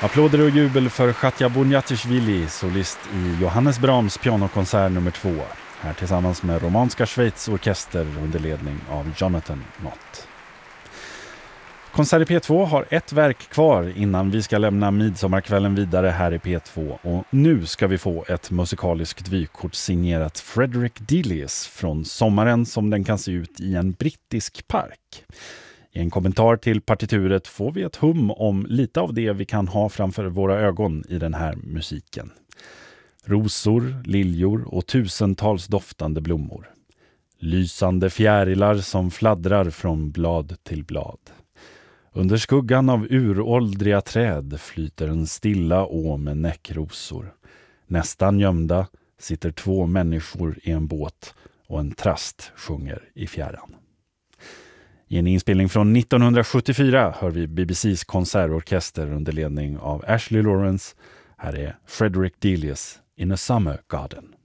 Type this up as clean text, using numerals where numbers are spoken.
Applåder och jubel för Katja Boniatishvili, solist i Johannes Brahms pianokonsert nummer 2. Här tillsammans med Romanska Schweiz orkester under ledning av Jonathan Nott. Konsert i P2 har ett verk kvar innan vi ska lämna midsommarkvällen vidare här i P2. Och nu ska vi få ett musikaliskt vykort signerat Frederick Delius från sommaren som den kan se ut i en brittisk park. I en kommentar till partituret får vi ett hum om lite av det vi kan ha framför våra ögon i den här musiken. Rosor, liljor och tusentals doftande blommor. Lysande fjärilar som fladdrar från blad till blad. Under skuggan av uråldriga träd flyter en stilla å med näckrosor. Nästan gömda sitter 2 människor i en båt och en trast sjunger i fjärran. I en inspelning från 1974 hör vi BBCs konsertorkester under ledning av Ashley Lawrence. Här är Frederick Delius in a Summer Garden.